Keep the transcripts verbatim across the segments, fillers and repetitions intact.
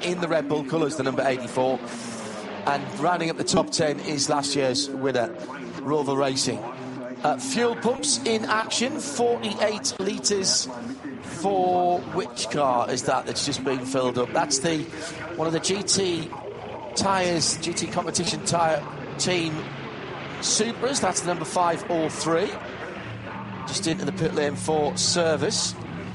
in the Red Bull colours, the number eighty-four. And rounding up the top ten is last year's winner, Roval Racing. Uh, fuel pumps in action, forty-eight litres for which car is that that's just been filled up? That's the one of the G T tyres, G T competition tyre team Supras. That's the number five oh three. Just into the pit lane for service.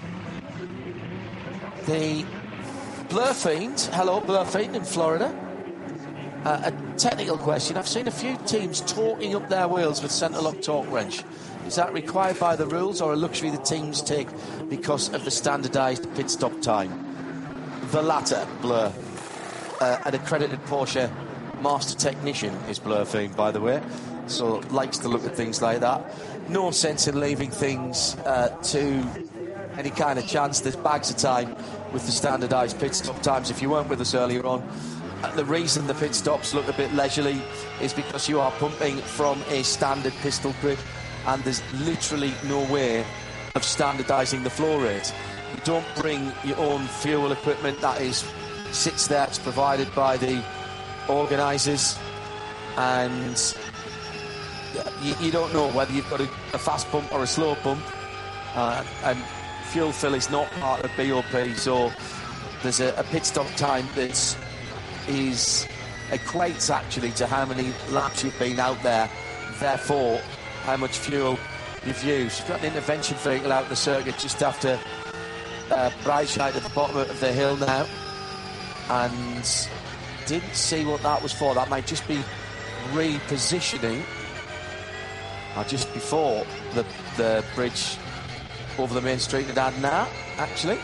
The Blur Fiend, hello Blur Fiend in Florida. Uh, a technical question. I've seen a few teams torquing up their wheels with centre lock torque wrench. Is that required by the rules or a luxury the teams take because of the standardised pit stop time? The latter, Blur. Uh, an accredited Porsche master technician is Blur Fiend, by the way, so likes to look at things like that. No sense in leaving things uh, to any kind of chance. There's bags of time with the standardised pit stop times. If you weren't with us earlier on, the reason the pit stops look a bit leisurely is because you are pumping from a standard pistol grip, and there's literally no way of standardising the flow rate. You don't bring your own fuel equipment. That is sits there. It's provided by the organisers, and you, you don't know whether you've got a, a fast pump or a slow pump, uh, and fuel fill is not part of B O P, so there's a, a pit stop time that's is equates actually to how many laps you've been out there, therefore how much fuel you've used. You've got an intervention vehicle out in the circuit just after uh, Breitscheid at the bottom of the hill now, and didn't see what that was for. That might just be repositioning, or just before the, the bridge over the main street at Adna, actually.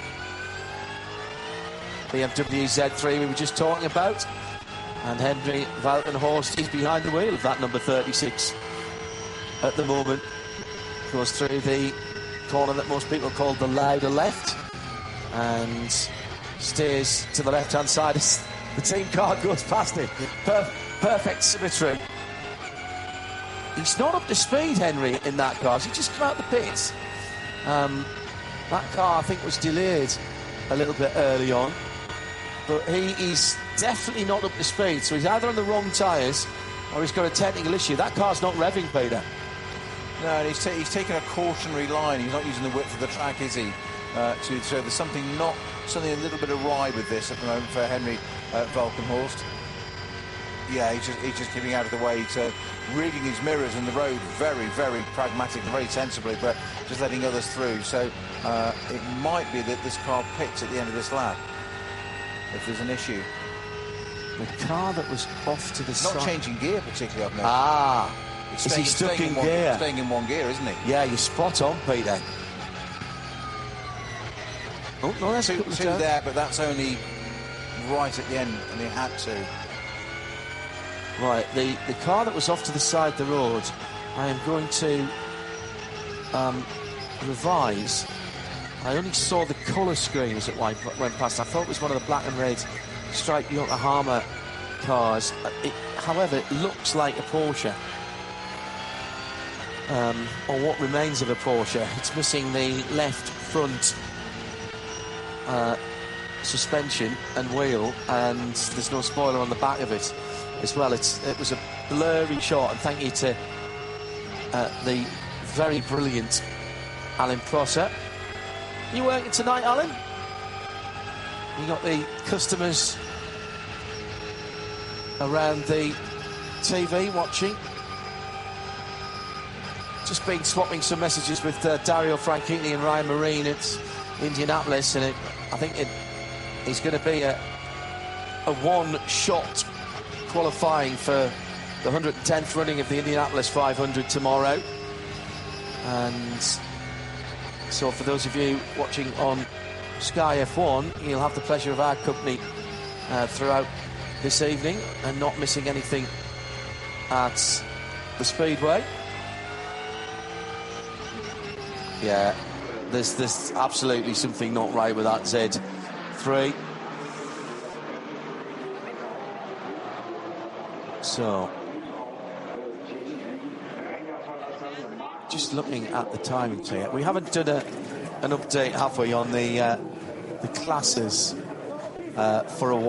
B M W Z three we were just talking about, and Henry Valkenhorst is behind the wheel of that number thirty-six at the moment. Goes through the corner that most people call the Lauda left and stays to the left hand side as the team car goes past it. Per- perfect symmetry. He's not up to speed, Henry, in that car. He just come out the pits. Um, that car I think was delayed a little bit early on, but he is definitely not up to speed, so he's either on the wrong tyres or he's got a technical issue. That car's not revving, Peter. No, and he's, ta- he's taken a cautionary line. He's not using the width of the track, is he? Uh, to, so there's something not something a little bit awry with this at the moment for Henry uh, Valkenhorst. Yeah, he's just, he's just keeping out of the way, to reading his mirrors in the road very, very pragmatically, very sensibly, but just letting others through. So uh, it might be that this car pits at the end of this lap if there's an issue. The car that was off to the side. Not changing gear particularly, I've noticed. Ah, it's is staying, he stuck in in one, gear? Staying in one gear, isn't he? Yeah, you're spot on, Peter. Oh, no, that's two, two there, but that's only right at the end, and he had to. Right, the, the car that was off to the side of the road, I am going to um, revise. I only saw the colour screen as it went past. I thought it was one of the black and red striped Yokohama cars. It, however, it looks like a Porsche, um, or what remains of a Porsche. It's missing the left front uh, suspension and wheel, and there's no spoiler on the back of it as well. It's, it was a blurry shot, and thank you to uh, the very brilliant Alan Prosser. You working tonight, Alan? You got the customers around the T V watching. Just been swapping some messages with uh, Dario Franchitti and Ryan Marine at Indianapolis, and it, I think it, it's going to be a, a one-shot qualifying for the one hundred tenth running of the Indianapolis five hundred tomorrow. And so for those of you watching on Sky F one, you'll have the pleasure of our company uh, throughout this evening and not missing anything at the Speedway. Yeah, there's, there's absolutely something not right with that Z three. So, just looking at the timing here, we haven't done a, an update, have we, on the uh, the classes uh, for a while.